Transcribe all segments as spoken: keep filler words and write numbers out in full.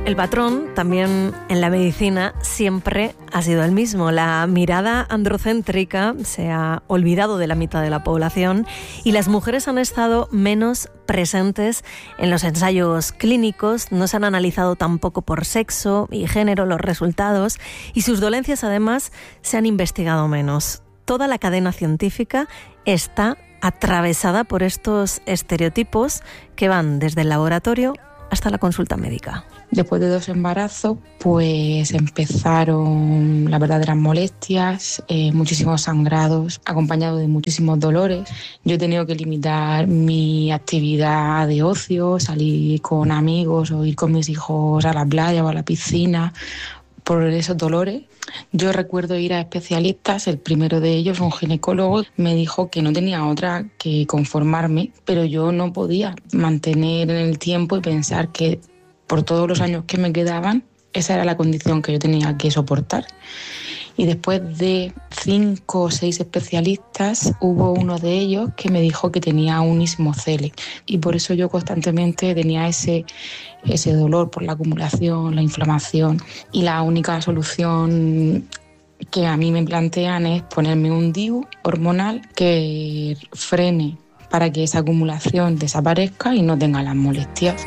El patrón, también en la medicina, siempre ha sido el mismo. La mirada androcéntrica se ha olvidado de la mitad de la población y las mujeres han estado menos presentes en los ensayos clínicos, no se han analizado tampoco por sexo y género los resultados y sus dolencias además se han investigado menos. Toda la cadena científica está atravesada por estos estereotipos que van desde el laboratorio hasta la consulta médica. Después de dos embarazos, pues empezaron las verdaderas molestias, eh, muchísimos sangrados, acompañados de muchísimos dolores. Yo he tenido que limitar mi actividad de ocio, salir con amigos o ir con mis hijos a la playa o a la piscina por esos dolores. Yo recuerdo ir a especialistas, el primero de ellos, un ginecólogo, me dijo que no tenía otra que conformarme, pero yo no podía mantener en el tiempo y pensar que por todos los años que me quedaban, esa era la condición que yo tenía que soportar. Y después de cinco o seis especialistas, hubo uno de ellos que me dijo que tenía un ismocele. Y por eso yo constantemente tenía ese, ese dolor por la acumulación, la inflamación. Y la única solución que a mí me plantean es ponerme un D I U hormonal que frene para que esa acumulación desaparezca y no tenga las molestias.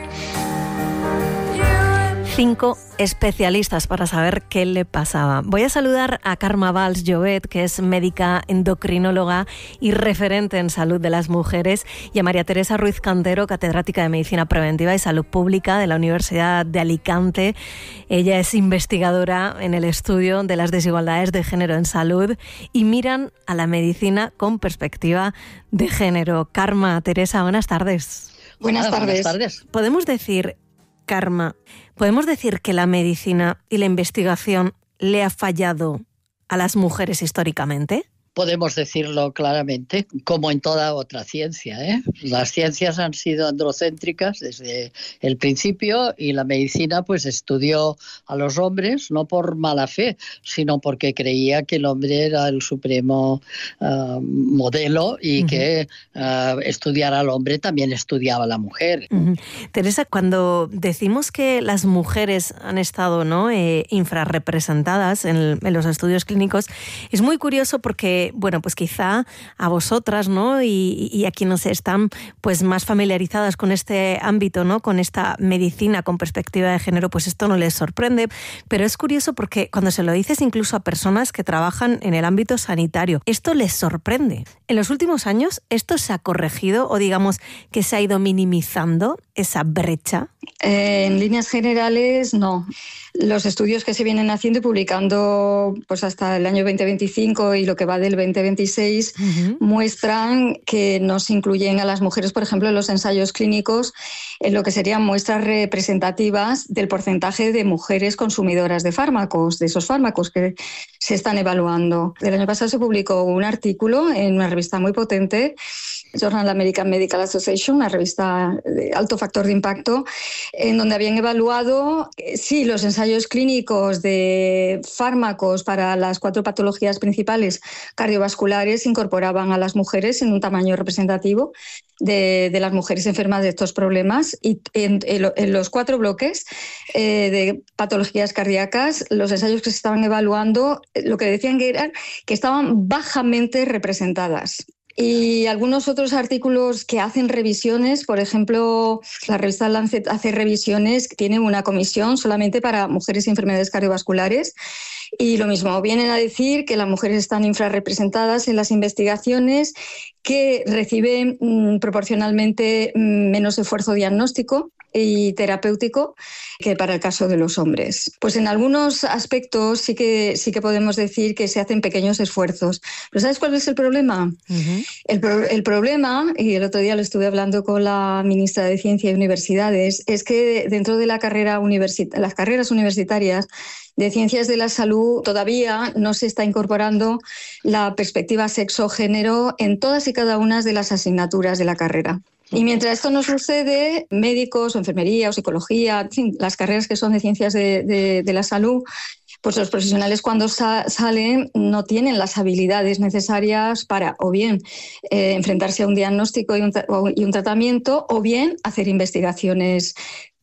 Cinco especialistas para saber qué le pasaba. Voy a saludar a Carme Valls Llobet, que es médica endocrinóloga y referente en salud de las mujeres, y a María Teresa Ruiz Cantero, catedrática de Medicina Preventiva y Salud Pública de la Universidad de Alicante. Ella es investigadora en el estudio de las desigualdades de género en salud y miran a la medicina con perspectiva de género. Carme, Teresa, buenas tardes. Buenas tardes. Buenas tardes. Podemos decir, Carme, ¿podemos decir que la medicina y la investigación le ha fallado a las mujeres históricamente? Podemos decirlo claramente, como en toda otra ciencia, ¿eh? Las ciencias han sido androcéntricas desde el principio y la medicina pues estudió a los hombres no por mala fe, sino porque creía que el hombre era el supremo uh, modelo y uh-huh. que uh, estudiar al hombre también estudiaba a la mujer. Uh-huh. Teresa, cuando decimos que las mujeres han estado, ¿no?, eh, infrarrepresentadas en, en los estudios clínicos, es muy curioso porque bueno, pues quizá a vosotras, ¿no?, y, y a quienes están pues más familiarizadas con este ámbito, ¿no?, con esta medicina con perspectiva de género, pues esto no les sorprende, pero es curioso porque cuando se lo dices incluso a personas que trabajan en el ámbito sanitario, esto les sorprende. En los últimos años, ¿esto se ha corregido o digamos que se ha ido minimizando esa brecha? Eh, en líneas generales, no. Los estudios que se vienen haciendo y publicando pues hasta el año veinte veinticinco y lo que va del veinte veintiséis uh-huh. muestran que no se incluyen a las mujeres, por ejemplo, en los ensayos clínicos, en lo que serían muestras representativas del porcentaje de mujeres consumidoras de fármacos, de esos fármacos que se están evaluando. El año pasado se publicó un artículo en una revista muy potente, Journal American Medical Association, una revista de alto factor de impacto, en donde habían evaluado, sí, los ensayos clínicos de fármacos para las cuatro patologías principales cardiovasculares incorporaban a las mujeres en un tamaño representativo de, de las mujeres enfermas de estos problemas, y en, en, en los cuatro bloques eh, de patologías cardíacas, los ensayos que se estaban evaluando, lo que decían que eran que estaban bajamente representadas. Y algunos otros artículos que hacen revisiones, por ejemplo, la revista Lancet hace revisiones, tiene una comisión solamente para mujeres y enfermedades cardiovasculares. Y lo mismo, vienen a decir que las mujeres están infrarrepresentadas en las investigaciones, que reciben mmm, proporcionalmente mmm, menos esfuerzo diagnóstico y terapéutico que para el caso de los hombres. Pues en algunos aspectos sí que, sí que podemos decir que se hacen pequeños esfuerzos. ¿Pero sabes cuál es el problema? Uh-huh. El, pro- el problema, y el otro día lo estuve hablando con la ministra de Ciencia y Universidades, es que dentro de la carrera universit- las carreras universitarias de Ciencias de la Salud todavía no se está incorporando la perspectiva sexo-género en todas y cada una de las asignaturas de la carrera. Y mientras esto no sucede, médicos, o enfermería o psicología, en fin, las carreras que son de ciencias de, de, de la salud, pues los profesionales cuando sa- salen no tienen las habilidades necesarias para o bien eh, enfrentarse a un diagnóstico y un, tra- y un tratamiento, o bien hacer investigaciones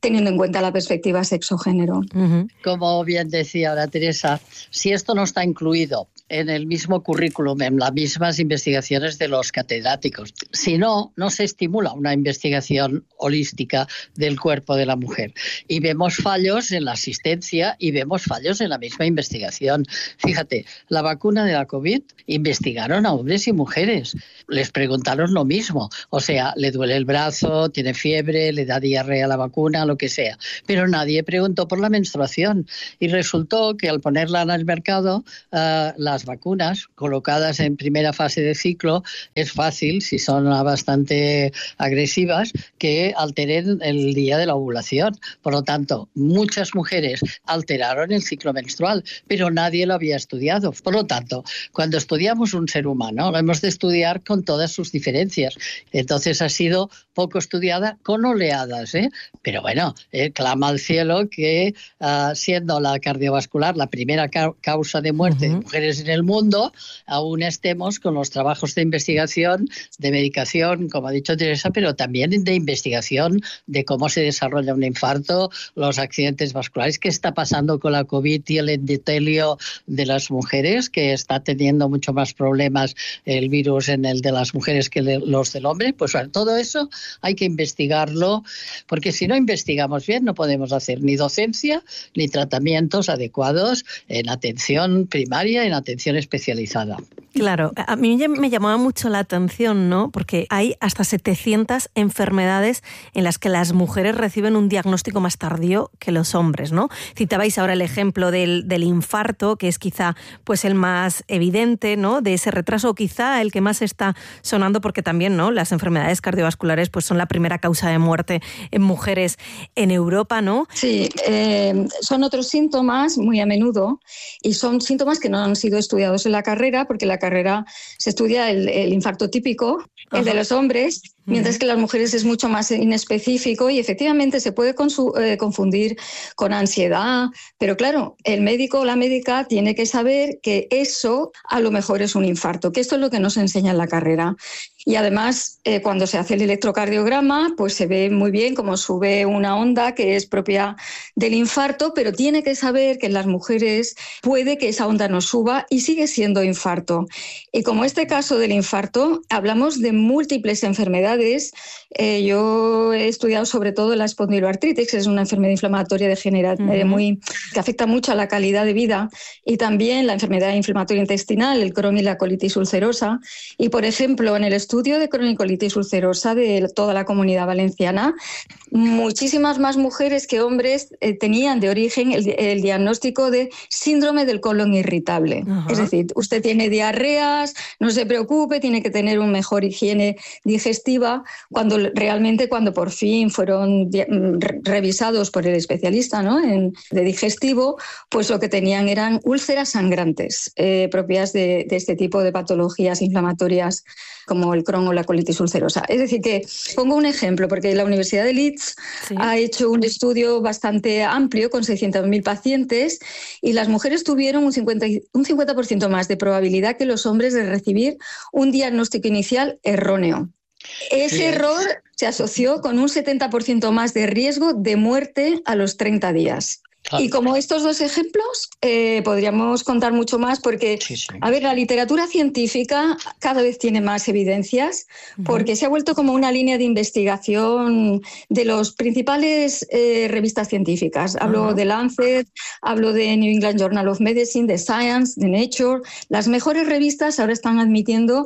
teniendo en cuenta la perspectiva sexo-género. Uh-huh. Como bien decía ahora Teresa, si esto no está incluido en el mismo currículum, en las mismas investigaciones de los catedráticos, si no, no se estimula una investigación holística del cuerpo de la mujer. Y vemos fallos en la asistencia y vemos fallos en la misma investigación. Fíjate, la vacuna de la COVID investigaron a hombres y mujeres. Les preguntaron lo mismo. O sea, le duele el brazo, tiene fiebre, le da diarrea la vacuna, lo que sea. Pero nadie preguntó por la menstruación. Y resultó que al ponerla en el mercado, uh, las vacunas colocadas en primera fase de ciclo, es fácil, si son bastante agresivas, que alteren el día de la ovulación. Por lo tanto, muchas mujeres alteraron el ciclo menstrual, pero nadie lo había estudiado. Por lo tanto, cuando estudiamos un ser humano, lo hemos de estudiar con todas sus diferencias. Entonces ha sido poco estudiada con oleadas, ¿eh? Pero bueno, eh, clama al cielo que uh, siendo la cardiovascular la primera ca- causa de muerte uh-huh. de mujeres en el mundo, aún estemos con los trabajos de investigación, de medicación, como ha dicho Teresa, pero también de investigación de cómo se desarrolla un infarto, los accidentes vasculares, qué está pasando con la COVID y el endotelio de las mujeres, que está teniendo mucho más problemas el virus en el de las mujeres que los del hombre. Pues bueno, todo eso hay que investigarlo, porque si no investigamos bien no podemos hacer ni docencia ni tratamientos adecuados en atención primaria, en atención especializada. Claro, a mí me llamaba mucho la atención, ¿no? Porque hay hasta setecientas enfermedades en las que las mujeres reciben un diagnóstico más tardío que los hombres, ¿no? Citabais ahora el ejemplo del, del infarto, que es quizá pues el más evidente, ¿no? De ese retraso, o quizá el que más está sonando, porque también, ¿no? Las enfermedades cardiovasculares pues son la primera causa de muerte en mujeres en Europa, ¿no? Sí, eh, son otros síntomas muy a menudo y son síntomas que no han sido estudiados en la carrera, porque la carrera se estudia el, el infarto típico, Ajá. el de los hombres, mientras que las mujeres es mucho más inespecífico y efectivamente se puede consu- eh, confundir con ansiedad, pero claro, el médico o la médica tiene que saber que eso a lo mejor es un infarto, que esto es lo que nos enseña en la carrera. Y además, eh, cuando se hace el electrocardiograma, pues se ve muy bien cómo sube una onda que es propia del infarto, pero tiene que saber que en las mujeres puede que esa onda no suba y sigue siendo infarto. Y como este caso del infarto, hablamos de múltiples enfermedades. Eh, yo he estudiado sobre todo la espondiloartritis, que es una enfermedad inflamatoria degenerativa uh-huh. muy, que afecta mucho a la calidad de vida, y también la enfermedad inflamatoria intestinal, el Crohn y la colitis ulcerosa. Y, por ejemplo, en el estudio de cronicolitis ulcerosa de toda la Comunidad Valenciana, muchísimas más mujeres que hombres eh, tenían de origen el, el diagnóstico de síndrome del colon irritable. Uh-huh. Es decir, usted tiene diarreas, no se preocupe, tiene que tener una mejor higiene digestiva, cuando realmente cuando por fin fueron revisados por el especialista, ¿no? en, de digestivo, pues lo que tenían eran úlceras sangrantes eh, propias de, de este tipo de patologías inflamatorias como el Crohn o la colitis ulcerosa. Es decir, que pongo un ejemplo, porque la Universidad de Leeds sí. ha hecho un estudio bastante amplio con seiscientos mil pacientes y las mujeres tuvieron un cincuenta, un cincuenta por ciento más de probabilidad que los hombres de recibir un diagnóstico inicial erróneo. Ese sí. error se asoció con un setenta por ciento más de riesgo de muerte a los treinta días. Claro. Y como estos dos ejemplos, eh, podríamos contar mucho más porque, sí, sí. a ver, la literatura científica cada vez tiene más evidencias porque uh-huh. se ha vuelto como una línea de investigación de las principales eh, revistas científicas. Hablo uh-huh. de Lancet, hablo de New England Journal of Medicine, de Science, de Nature. Las mejores revistas ahora están admitiendo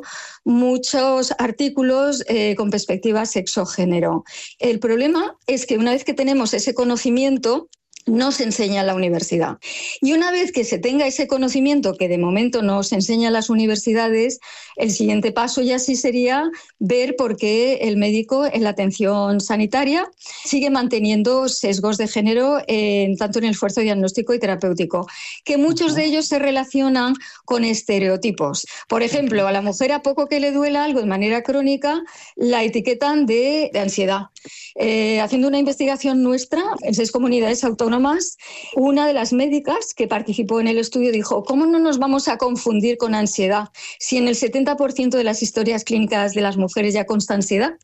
muchos artículos eh, con perspectiva sexo-género. El problema es que una vez que tenemos ese conocimiento, no se enseña en la universidad. Y una vez que se tenga ese conocimiento, que de momento no se enseña en las universidades, el siguiente paso ya sí sería ver por qué el médico en la atención sanitaria sigue manteniendo sesgos de género en, tanto en el esfuerzo diagnóstico y terapéutico, que muchos de ellos se relacionan con estereotipos. Por ejemplo, a la mujer, a poco que le duela algo de manera crónica, la etiquetan de, de ansiedad. Eh, haciendo una investigación nuestra en seis comunidades autónomas, una de las médicas que participó en el estudio dijo: ¿cómo no nos vamos a confundir con ansiedad si en el setenta por ciento de las historias clínicas de las mujeres ya consta ansiedad?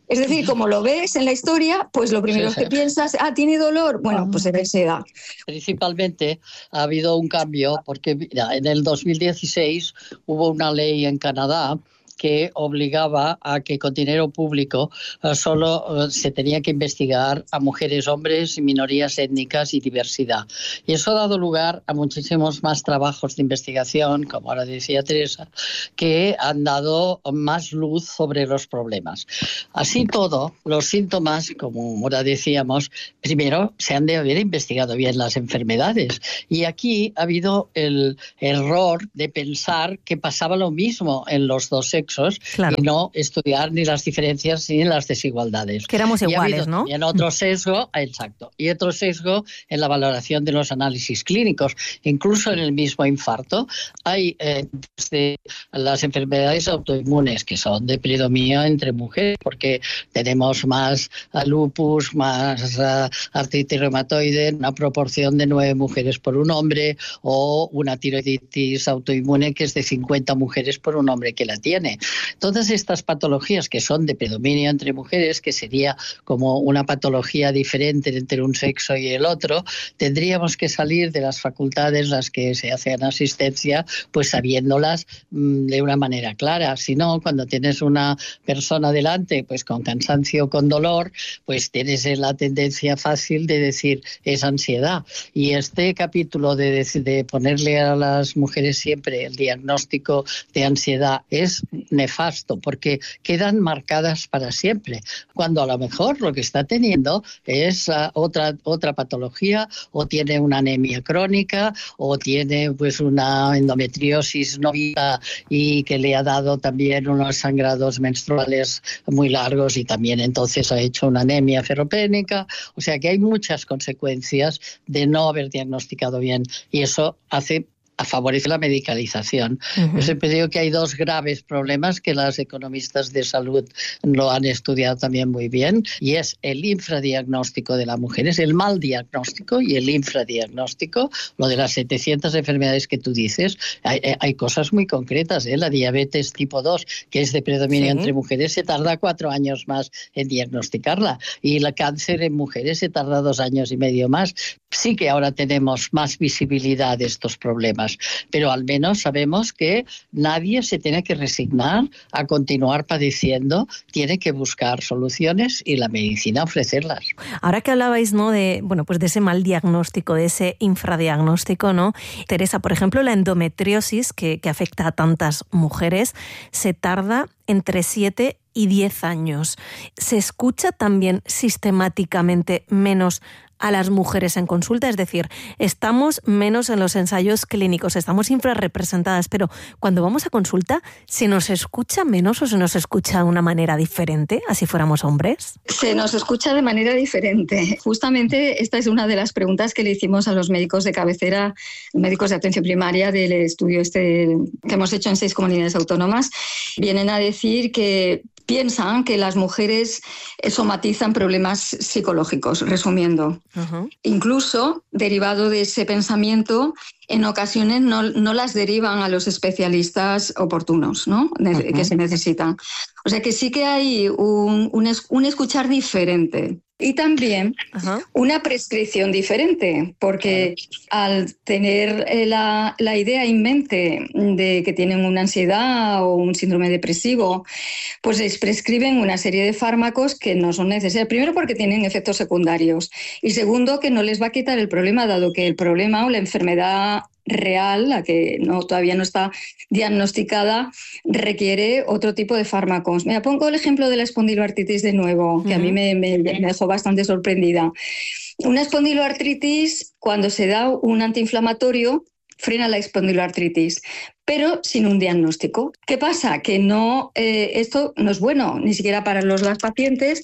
Es decir, como lo ves en la historia, pues lo primero sí, sí. que piensas, ah, ¿tiene dolor? Bueno, pues es ansiedad. Principalmente ha habido un cambio porque mira, en el dos mil dieciséis hubo una ley en Canadá que obligaba a que con dinero público uh, solo uh, se tenía que investigar a mujeres, hombres, minorías étnicas y diversidad. Y eso ha dado lugar a muchísimos más trabajos de investigación, como ahora decía Teresa, que han dado más luz sobre los problemas. Así todo, los síntomas, como ahora decíamos, primero se han de haber investigado bien las enfermedades. Y aquí ha habido el error de pensar que pasaba lo mismo en los dos sexos. Claro. Y no estudiar ni las diferencias ni las desigualdades. Que éramos iguales, ¿no? Y en otro sesgo, exacto, y otro sesgo en la valoración de los análisis clínicos. Incluso en el mismo infarto hay eh, desde las enfermedades autoinmunes que son de predominio entre mujeres, porque tenemos más lupus, más uh, artritis reumatoide, una proporción de nueve mujeres por un hombre, o una tiroiditis autoinmune que es de cincuenta mujeres por un hombre que la tiene. Todas estas patologías que son de predominio entre mujeres, que sería como una patología diferente entre un sexo y el otro, tendríamos que salir de las facultades las que se hacen asistencia, pues sabiéndolas mmm, de una manera clara. Si no, cuando tienes una persona delante, pues con cansancio, con dolor, pues tienes la tendencia fácil de decir es ansiedad. Y este capítulo de, de ponerle a las mujeres siempre el diagnóstico de ansiedad es nefasto, porque quedan marcadas para siempre, cuando a lo mejor lo que está teniendo es uh, otra, otra patología, o tiene una anemia crónica, o tiene pues una endometriosis no viva y que le ha dado también unos sangrados menstruales muy largos y también entonces ha hecho una anemia ferropénica. O sea que hay muchas consecuencias de no haber diagnosticado bien, y eso hace favorece la medicalización. Uh-huh. Yo siempre digo que hay dos graves problemas que las economistas de salud lo han estudiado también muy bien, y es el infradiagnóstico de la mujer, es el mal diagnóstico y el infradiagnóstico. Lo de las setecientas enfermedades que tú dices, hay, hay cosas muy concretas, ¿eh? La diabetes tipo dos, que es de predominio sí. entre mujeres, se tarda cuatro años más en diagnosticarla, y el cáncer en mujeres se tarda dos años y medio más. Sí que ahora tenemos más visibilidad de estos problemas, pero al menos sabemos que nadie se tiene que resignar a continuar padeciendo, tiene que buscar soluciones y la medicina ofrecerlas. Ahora que hablabais, ¿no?, de, bueno, pues de ese mal diagnóstico, de ese infradiagnóstico, ¿no? Teresa, por ejemplo, la endometriosis que, que afecta a tantas mujeres se tarda entre siete y diez años. ¿Se escucha también sistemáticamente menos a las mujeres en consulta? Es decir, estamos menos en los ensayos clínicos, estamos infrarrepresentadas, pero cuando vamos a consulta, ¿se nos escucha menos o se nos escucha de una manera diferente, así fuéramos hombres? Se nos escucha de manera diferente. Justamente esta es una de las preguntas que le hicimos a los médicos de cabecera, médicos de atención primaria del estudio este que hemos hecho en seis comunidades autónomas. Vienen a decir que piensan que las mujeres somatizan problemas psicológicos, resumiendo. Uh-huh. Incluso, derivado de ese pensamiento, en ocasiones no, no las derivan a los especialistas oportunos, ¿no? Uh-huh. que se necesitan. O sea que sí que hay un, un, un escuchar diferente. Y también uh-huh. una prescripción diferente, porque al tener la, la idea en mente de que tienen una ansiedad o un síndrome depresivo, pues les prescriben una serie de fármacos que no son necesarios. Primero, porque tienen efectos secundarios, y segundo, que no les va a quitar el problema, dado que el problema o la enfermedad real, la que no, todavía no está diagnosticada, requiere otro tipo de fármacos. Mira, pongo el ejemplo de la espondiloartritis de nuevo, que uh-huh. a mí me, me, me dejó bastante sorprendida. Una espondiloartritis, cuando se da un antiinflamatorio, frena la espondiloartritis, pero sin un diagnóstico. ¿Qué pasa? Que no, eh, esto no es bueno, ni siquiera para los las pacientes,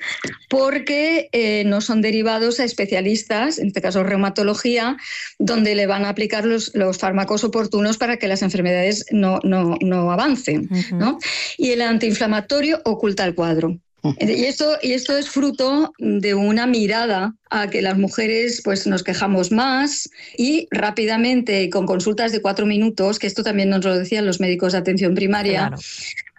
porque eh, no son derivados a especialistas, en este caso reumatología, donde le van a aplicar los, los fármacos oportunos para que las enfermedades no, no, no avancen, uh-huh. ¿no? Y el antiinflamatorio oculta el cuadro. Y esto, y esto es fruto de una mirada a que las mujeres pues, nos quejamos más, y rápidamente, con consultas de cuatro minutos, que esto también nos lo decían los médicos de atención primaria, claro.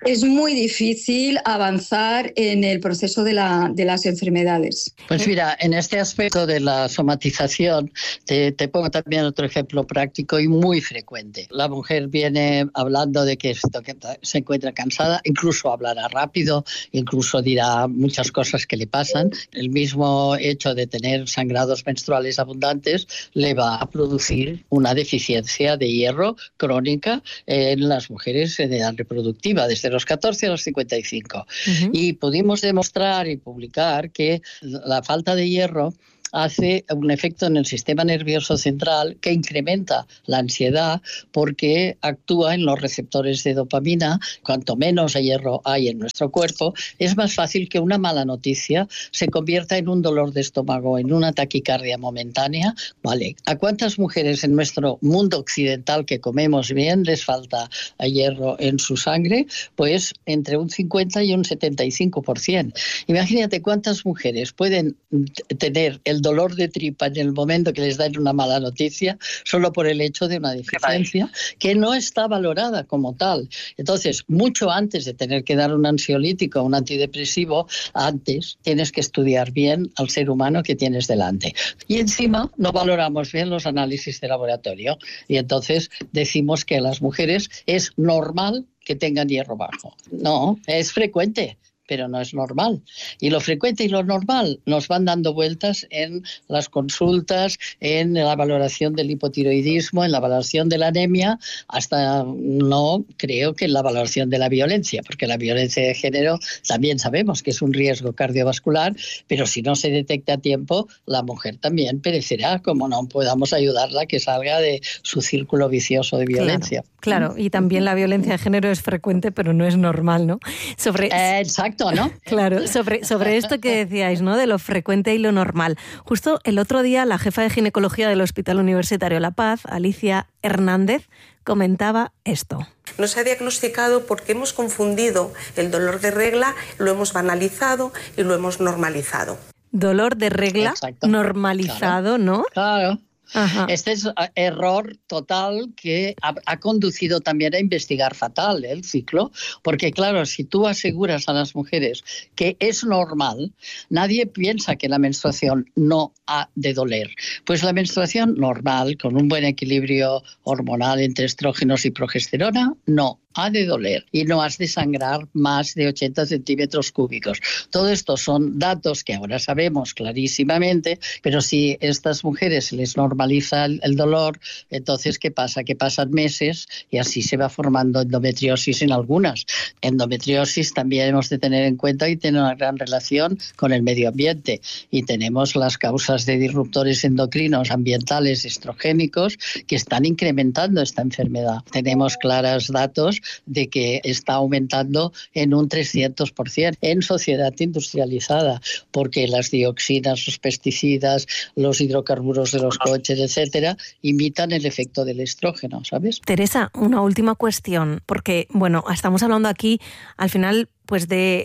es muy difícil avanzar en el proceso de, la, de las enfermedades. Pues mira, en este aspecto de la somatización, te, te pongo también otro ejemplo práctico y muy frecuente. La mujer viene hablando de que se encuentra cansada, incluso hablará rápido, incluso dirá muchas cosas que le pasan. El mismo hecho de tener sangrados menstruales abundantes le va a producir una deficiencia de hierro crónica en las mujeres de edad reproductiva, desde los catorce a los cincuenta y cinco. Uh-huh. Y pudimos demostrar y publicar que la falta de hierro hace un efecto en el sistema nervioso central que incrementa la ansiedad porque actúa en los receptores de dopamina. Cuanto menos hierro hay en nuestro cuerpo, es más fácil que una mala noticia se convierta en un dolor de estómago, en una taquicardia momentánea. Vale, ¿a cuántas mujeres en nuestro mundo occidental que comemos bien les falta hierro en su sangre? Pues entre un cincuenta y un setenta y cinco por ciento. Imagínate cuántas mujeres pueden tener el dolor de tripa en el momento que les dan una mala noticia solo por el hecho de una deficiencia que no está valorada como tal. Entonces, mucho antes de tener que dar un ansiolítico o un antidepresivo, antes tienes que estudiar bien al ser humano que tienes delante. Y encima no valoramos bien los análisis de laboratorio y entonces decimos que a las mujeres es normal que tengan hierro bajo. No, es frecuente, pero no es normal. Y lo frecuente y lo normal nos van dando vueltas en las consultas, en la valoración del hipotiroidismo, en la valoración de la anemia, hasta no creo que en la valoración de la violencia, porque la violencia de género también sabemos que es un riesgo cardiovascular, pero si no se detecta a tiempo, la mujer también perecerá, como no podamos ayudarla a que salga de su círculo vicioso de violencia. Claro, claro. Y también la violencia de género es frecuente, pero no es normal, ¿no? Sobre... Eh, exacto. ¿No? Claro, sobre, sobre esto que decíais, ¿no? De lo frecuente y lo normal. Justo el otro día la jefa de ginecología del Hospital Universitario La Paz, Alicia Hernández, comentaba esto. No se ha diagnosticado porque hemos confundido el dolor de regla, lo hemos banalizado y lo hemos normalizado. Dolor de regla Exacto. normalizado, claro. ¿no? Claro. Ajá. Este es error total que ha, ha conducido también a investigar fatal ¿eh? el ciclo, porque claro, si tú aseguras a las mujeres que es normal, nadie piensa que la menstruación no ha de doler. Pues la menstruación normal, con un buen equilibrio hormonal entre estrógenos y progesterona, no ha de doler y no has de sangrar más de ochenta centímetros cúbicos. Todo esto son datos que ahora sabemos clarísimamente, pero si estas mujeres se les normaliza el, el dolor, entonces ¿qué pasa? Que pasan meses y así se va formando endometriosis en algunas. Endometriosis también hemos de tener en cuenta y tiene una gran relación con el medio ambiente y tenemos las causas de disruptores endocrinos ambientales estrogénicos que están incrementando esta enfermedad. Tenemos claros datos de que está aumentando en un trescientos por ciento en sociedad industrializada, porque las dioxinas, los pesticidas, los hidrocarburos de los coches, etcétera, imitan el efecto del estrógeno, ¿sabes? Teresa, una última cuestión, porque, bueno, estamos hablando aquí, al final, pues de,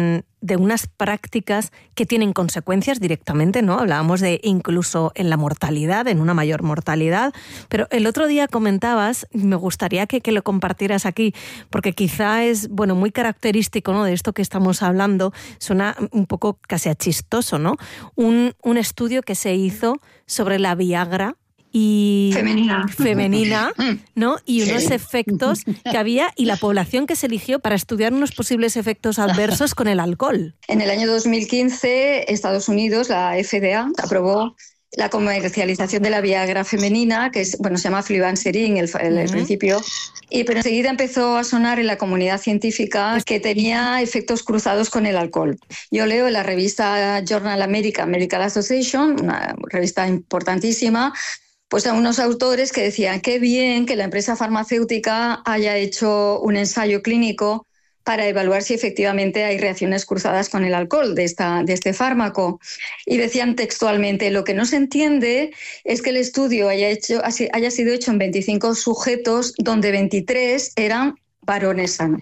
de unas prácticas que tienen consecuencias directamente, ¿no? Hablábamos de incluso en la mortalidad, en una mayor mortalidad, pero el otro día comentabas, y me gustaría que, que lo compartieras aquí, porque quizá es, bueno, muy característico, ¿no? De esto que estamos hablando, suena un poco casi a chistoso, ¿no? Un, un estudio que se hizo sobre la Viagra, y femenina, femenina ¿no? Y unos efectos que había y la población que se eligió para estudiar unos posibles efectos adversos con el alcohol. En el año dos mil quince, Estados Unidos, la F D A, aprobó la comercialización de la Viagra femenina, que es, bueno, se llama flibanserin el, el, el uh-huh. principio, y pero enseguida empezó a sonar en la comunidad científica que tenía efectos cruzados con el alcohol. Yo leo en la revista Journal American Medical Association, una revista importantísima, pues a unos autores que decían qué bien que la empresa farmacéutica haya hecho un ensayo clínico para evaluar si efectivamente hay reacciones cruzadas con el alcohol de, esta, de este fármaco. Y decían textualmente, lo que no se entiende es que el estudio haya, hecho, haya sido hecho en veinticinco sujetos, donde veintitrés eran varones sanos.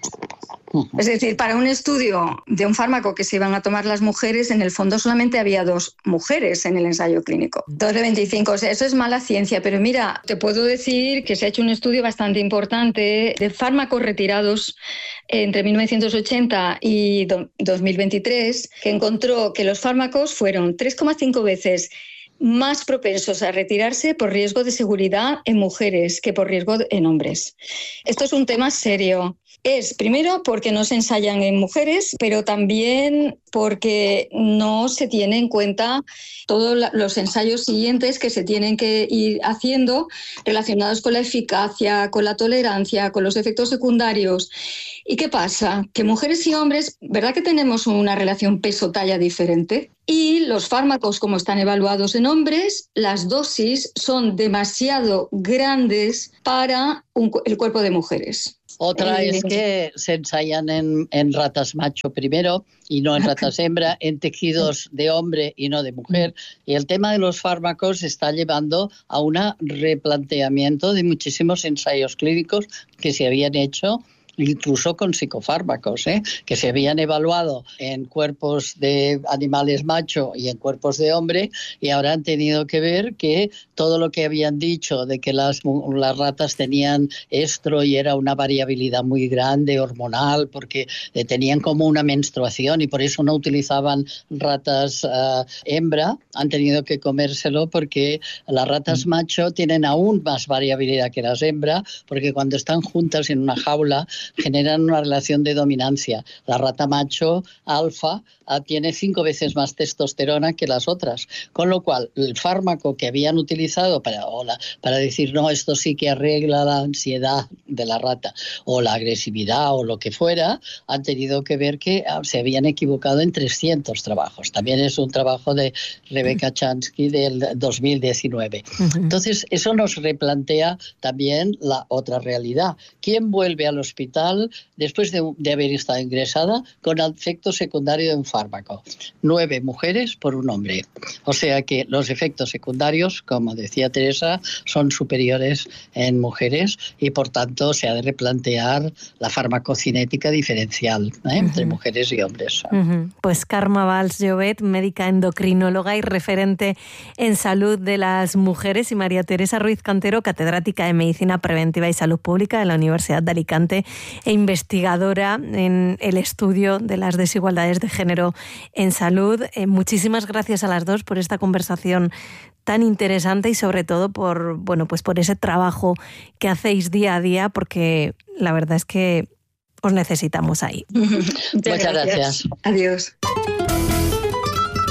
Es decir, para un estudio de un fármaco que se iban a tomar las mujeres, en el fondo solamente había dos mujeres en el ensayo clínico. dos de veinticinco, o sea, eso es mala ciencia. Pero mira, te puedo decir que se ha hecho un estudio bastante importante de fármacos retirados entre mil novecientos ochenta y dos mil veintitrés, que encontró que los fármacos fueron tres coma cinco veces más propensos a retirarse por riesgo de seguridad en mujeres que por riesgo en hombres. Esto es un tema serio. Es, primero, porque no se ensayan en mujeres, pero también porque no se tiene en cuenta todos los ensayos siguientes que se tienen que ir haciendo relacionados con la eficacia, con la tolerancia, con los efectos secundarios. ¿Y qué pasa? Que mujeres y hombres, ¿verdad que tenemos una relación peso-talla diferente? Y los fármacos, como están evaluados en hombres, las dosis son demasiado grandes para un, el cuerpo de mujeres. Otra Eh, es que se ensayan en, en ratas macho primero y no en ratas hembra, en tejidos de hombre y no de mujer. Y el tema de los fármacos está llevando a un replanteamiento de muchísimos ensayos clínicos que se habían hecho incluso con psicofármacos, ¿eh? que se habían evaluado en cuerpos de animales macho y en cuerpos de hombre, y ahora han tenido que ver que todo lo que habían dicho de que las, las ratas tenían estro y era una variabilidad muy grande hormonal porque eh, tenían como una menstruación y por eso no utilizaban ratas uh, hembra, han tenido que comérselo porque las ratas macho tienen aún más variabilidad que las hembra, porque cuando están juntas en una jaula generan una relación de dominancia. La rata macho alfa tiene cinco veces más testosterona que las otras, con lo cual el fármaco que habían utilizado para, o la, para decir no, esto sí que arregla la ansiedad de la rata o la agresividad o lo que fuera, han tenido que ver que se habían equivocado en trescientos trabajos. También es un trabajo de Rebecca Chansky del dos mil diecinueve. Uh-huh. Entonces eso nos replantea también la otra realidad. ¿Quién vuelve al hospital después de, de haber estado ingresada con efecto secundario de un fármaco? Nueve mujeres por un hombre. O sea que los efectos secundarios, como decía Teresa, son superiores en mujeres y por tanto se ha de replantear la farmacocinética diferencial ¿eh? uh-huh. entre mujeres y hombres. Uh-huh. Pues Carme Valls-Llobet, médica endocrinóloga y referente en salud de las mujeres, y María Teresa Ruiz Cantero, catedrática de Medicina Preventiva y Salud Pública de la Universidad de Alicante e investigadora en el estudio de las desigualdades de género en salud. Eh, muchísimas gracias a las dos por esta conversación tan interesante y sobre todo por, bueno, pues por ese trabajo que hacéis día a día, porque la verdad es que os necesitamos ahí. Muchas gracias. gracias. Adiós.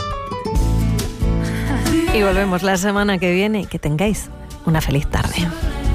Y volvemos la semana que viene. Que tengáis una feliz tarde.